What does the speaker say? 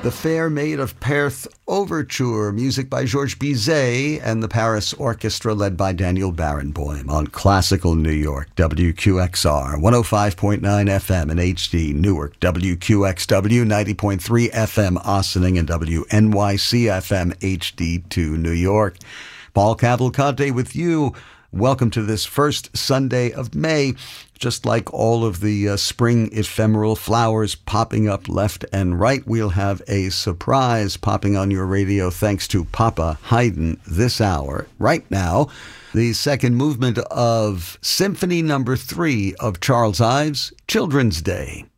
The Fair Maid of Perth Overture, music by Georges Bizet and the Paris Orchestra led by Daniel Barenboim on Classical New York, WQXR, 105.9 FM in HD, Newark, WQXW, 90.3 FM, Ossining, and WNYC FM, HD2, New York. Paul Cavalcante with you. Welcome to this first Sunday of May. Just like all of the spring ephemeral flowers popping up left and right, we'll have a surprise popping on your radio thanks to Papa Haydn this hour. Right now, the second movement of Symphony No. 3 of Charles Ives' Children's Day.